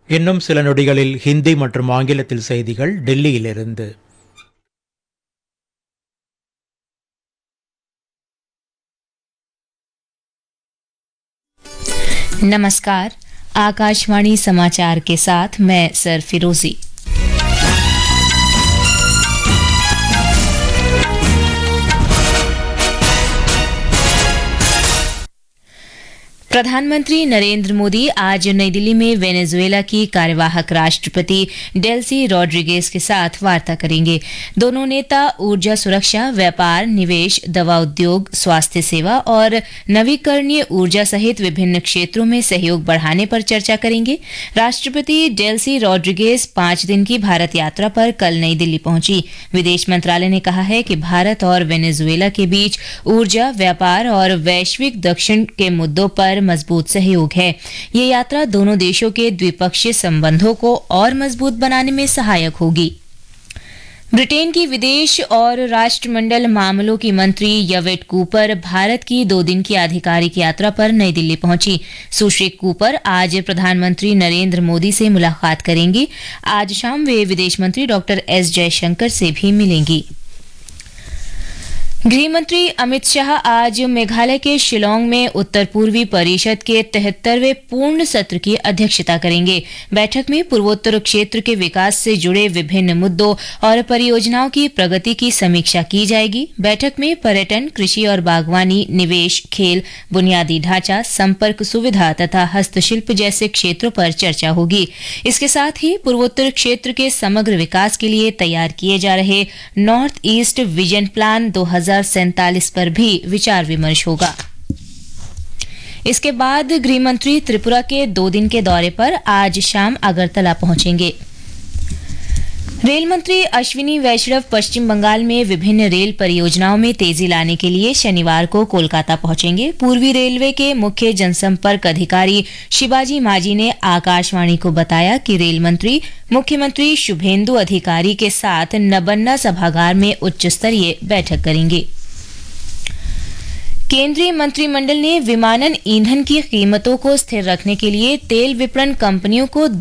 இன்னும் சில நொடிகளில் ஹிந்தி மற்றும் ஆங்கிலத்தில் செய்திகள் டெல்லியிலிருந்து. नमस्कार। आकाशवाणी समाचार के साथ मैं सर फिरोजी। प्रधानमंत्री नरेंद्र मोदी आज नई दिल्ली में वेनेजुएला की कार्यवाहक राष्ट्रपति डेल्सी रॉड्रिगेज के साथ वार्ता करेंगे। दोनों नेता ऊर्जा सुरक्षा, व्यापार, निवेश, दवा उद्योग, स्वास्थ्य सेवा और नवीकरणीय ऊर्जा सहित विभिन्न क्षेत्रों में सहयोग बढ़ाने पर चर्चा करेंगे। राष्ट्रपति डेल्सी रॉड्रिगेज 5 दिन की भारत यात्रा पर कल नई दिल्ली पहुंची। विदेश मंत्रालय ने कहा है कि भारत और वेनेजुएला के बीच ऊर्जा, व्यापार और वैश्विक दक्षिण के मुद्दों पर मजबूत सहयोग है। ये यात्रा दोनों देशों के द्विपक्षीय संबंधों को और मजबूत बनाने में सहायक होगी। ब्रिटेन की विदेश और राष्ट्रमंडल मामलों की मंत्री यवेट कूपर भारत की 2 दिन की आधिकारिक यात्रा पर नई दिल्ली पहुंची। सुश्री कूपर आज प्रधानमंत्री नरेंद्र मोदी से मुलाकात करेंगी। आज शाम वे विदेश मंत्री डॉक्टर एस जयशंकर से भी मिलेंगी। गृह मंत्री अमित शाह आज मेघालय के शिलोंग में उत्तर पूर्वी परिषद के 73वें पूर्ण सत्र की अध्यक्षता करेंगे। बैठक में पूर्वोत्तर क्षेत्र के विकास से जुड़े विभिन्न मुद्दों और परियोजनाओं की प्रगति की समीक्षा की जाएगी। बैठक में पर्यटन, कृषि और बागवानी, निवेश, खेल, बुनियादी ढांचा, संपर्क सुविधा तथा हस्तशिल्प जैसे क्षेत्रों पर चर्चा होगी। इसके साथ ही पूर्वोत्तर क्षेत्र के समग्र विकास के लिए तैयार किए जा रहे नॉर्थ ईस्ट विजन प्लान 2047 पर भी विचार विमर्श होगा। इसके बाद गृह मंत्री त्रिपुरा के 2 दिन के दौरे पर आज शाम अगरतला पहुंचेंगे। रेल मंत्री अश्विनी वैष्णव पश्चिम बंगाल में विभिन्न रेल परियोजनाओं में तेजी लाने के लिए शनिवार को कोलकाता पहुंचेंगे। पूर्वी रेलवे के मुख्य जनसंपर्क अधिकारी शिवाजी मांझी ने आकाशवाणी को बताया कि रेल मंत्री मुख्यमंत्री शुभेंदु अधिकारी के साथ नबन्ना सभागार में उच्च स्तरीय बैठक करेंगे। केंद्रीय मंत्रिमंडल ने विमानन ईंधन की कीमतों को स्थिर रखने के लिए तेल विपणन कंपनियों को